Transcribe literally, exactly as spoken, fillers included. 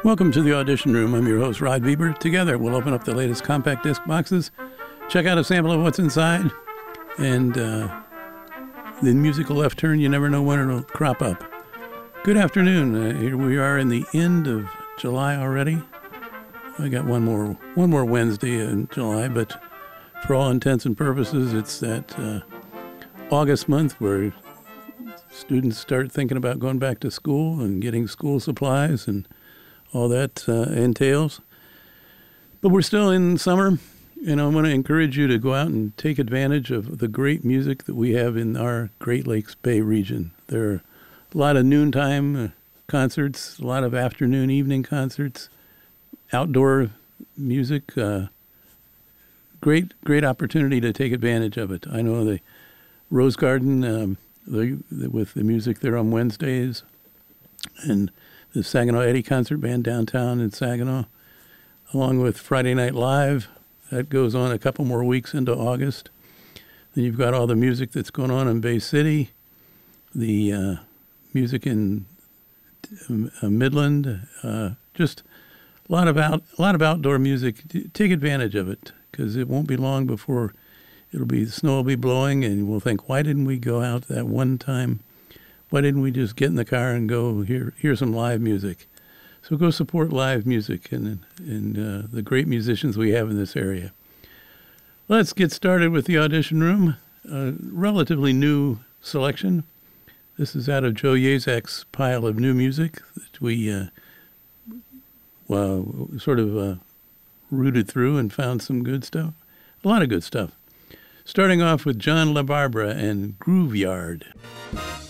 Welcome to the Audition Room. I'm your host, Rod Bieber. Together, we'll open up the latest compact disc boxes, check out a sample of what's inside, and uh, the musical left turn, you never know when it'll crop up. Good afternoon. Uh, here we are in the end of July already. I got one more one more Wednesday in July, but for all intents and purposes, it's that uh, August month where students start thinking about going back to school and getting school supplies and all that uh, entails. But we're still in summer, and I want to encourage you to go out and take advantage of the great music that we have in our Great Lakes Bay region. There are a lot of noontime concerts, a lot of afternoon, evening concerts, outdoor music. Uh, great, great opportunity to take advantage of it. I know the Rose Garden um, the, the, with the music there on Wednesdays, and the Saginaw Eddy Concert Band downtown in Saginaw, along with Friday Night Live. That goes on a couple more weeks into August. Then you've got all the music that's going on in Bay City, the uh, music in uh, Midland, uh, just a lot of out, a lot of outdoor music. Take advantage of it, because it won't be long before it'll be the snow will be blowing, and we'll think, why didn't we go out that one time? Why didn't we just get in the car and go hear hear some live music? So go support live music and and uh, the great musicians we have in this area. Let's get started with the Audition Room. A relatively new selection. This is out of Joe Yazak's pile of new music that we uh, well, sort of uh, rooted through and found some good stuff. A lot of good stuff. Starting off with John LaBarbera and Groove Yard.